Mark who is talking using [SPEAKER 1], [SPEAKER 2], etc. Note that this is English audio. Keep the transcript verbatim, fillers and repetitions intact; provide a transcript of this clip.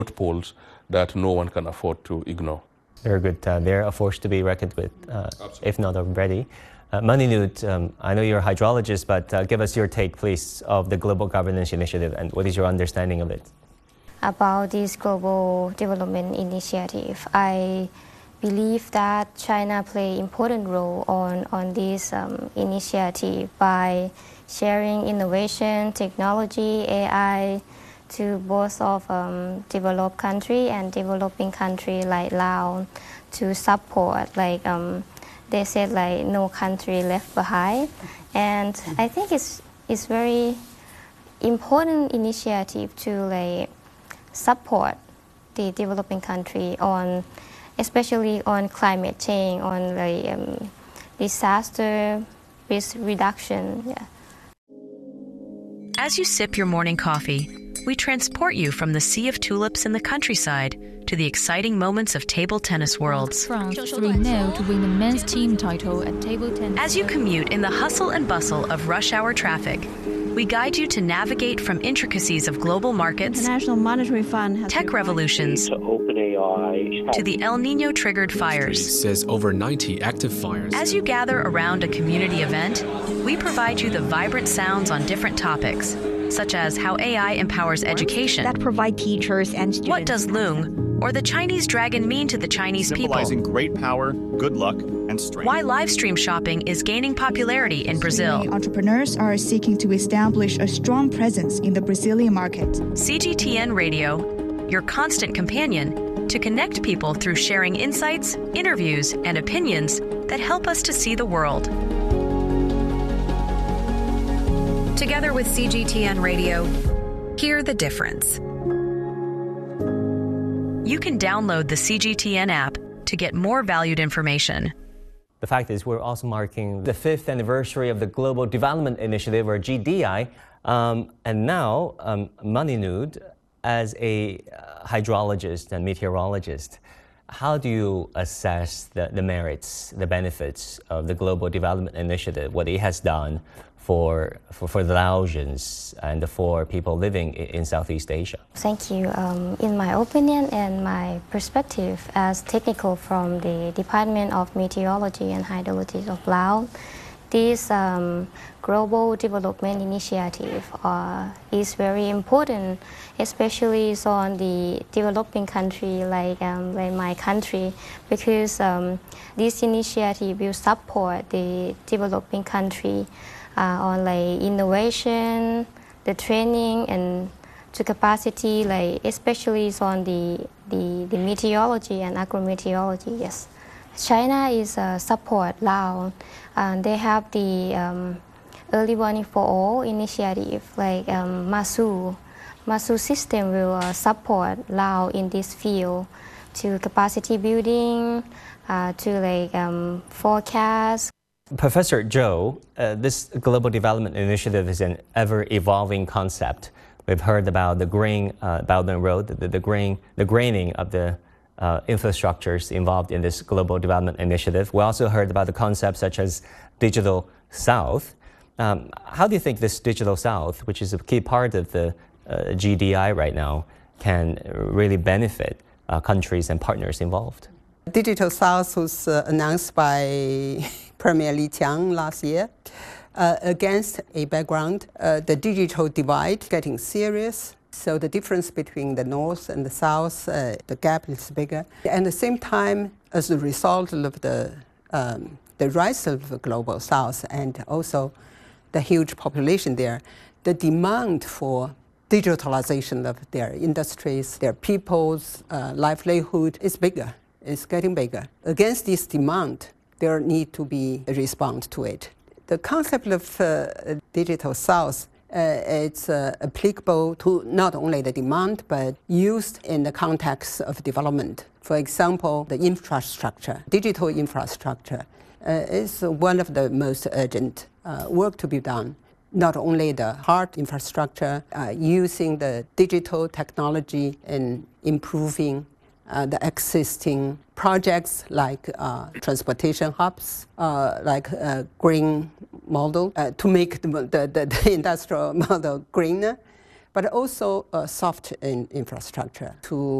[SPEAKER 1] poles that no one can afford to ignore.
[SPEAKER 2] Very good. Uh, they're a force to be reckoned with, uh, if not already. Uh, Maninood, um, I know you're a hydrologist, but uh, give us your take, please, of the Global Governance Initiative and what is your understanding of it?
[SPEAKER 3] About this Global Development Initiative, I believe that China play important role on, on this um, initiative by sharing innovation, technology, A I to both of um, developed country and developing country like Laos to support, like um, they said, like no country left behind. And I think it's, it's very important initiative to like support the developing country on, especially on climate change, on like um, disaster risk reduction. Yeah.
[SPEAKER 4] As you sip your morning coffee, we transport you from the sea of tulips in the countryside to the exciting moments of table tennis worlds.
[SPEAKER 5] France three nil to win the men's team title at table tennis.
[SPEAKER 4] As you commute in the hustle and bustle of rush hour traffic, we guide you to navigate from intricacies of global markets,
[SPEAKER 6] International Monetary Fund has
[SPEAKER 4] tech revolutions,
[SPEAKER 7] to OpenAI,
[SPEAKER 4] to the El Nino triggered fires.
[SPEAKER 8] Says over ninety active fires.
[SPEAKER 4] As you gather around a community event, we provide you the vibrant sounds on different topics, such as how A I empowers education,
[SPEAKER 6] that provide teachers and students.
[SPEAKER 4] What does Loong or the Chinese dragon mean to the Chinese
[SPEAKER 9] Symbolizing
[SPEAKER 4] people?
[SPEAKER 9] great power, good luck, and strength.
[SPEAKER 4] Why live stream shopping is gaining popularity in Brazil.
[SPEAKER 10] Entrepreneurs are seeking to establish a strong presence in the Brazilian market.
[SPEAKER 4] C G T N Radio, your constant companion to connect people through sharing insights, interviews, and opinions that help us to see the world. Together with C G T N Radio, hear the difference. You can download the C G T N app to get more valued information.
[SPEAKER 2] The fact is, we're also marking the fifth anniversary of the Global Development Initiative, or G D I. Um, and now, um, Maninood, as a uh, hydrologist and meteorologist, how do you assess the, the merits, the benefits of the Global Development Initiative, what it has done for, for, for the Laotians and for people living in, in Southeast Asia?
[SPEAKER 3] Thank you. Um, in my opinion and my perspective as technical from the Department of Meteorology and Hydrology of Laos, this um, Global Development Initiative uh, is very important, especially on the developing country like, um, like my country, because um, this initiative will support the developing country uh, on like innovation, the training, and to capacity, like especially on the, the, the meteorology and agrometeorology. Yes, China is uh, support Laos, and they have the um, Early Warning for All initiative, like um, MASU. MASU system will uh, support Laos in this field to capacity building, uh, to like um, forecast.
[SPEAKER 2] Professor Zhou, uh, this Global Development Initiative is an ever-evolving concept. We've heard about the Green uh, Belt and Road, the, the, grain, the graining of the uh, infrastructures involved in this Global Development Initiative. We also heard about the concepts such as Digital South. Um, how do you think this Digital South, which is a key part of the uh, G D I right now, can really benefit uh, countries and partners involved?
[SPEAKER 11] Digital South was uh, announced by Premier Li Qiang last year uh, against a background, uh, the digital divide getting serious. So the difference between the North and the South, uh, the gap is bigger. And at the same time, as a result of the, um, the rise of the Global South and also the huge population there, the demand for digitalization of their industries, their people's uh, livelihood is bigger. It's getting bigger. Against this demand, there need to be a response to it. The concept of uh, Digital South, uh, it's uh, applicable to not only the demand, but used in the context of development. For example, the infrastructure, digital infrastructure, uh, is one of the most urgent uh, work to be done. Not only the hard infrastructure, uh, using the digital technology in improving Uh, the existing projects like uh, transportation hubs, uh, like uh, green model, uh, to make the, the, the industrial model greener, but also uh, soft in infrastructure to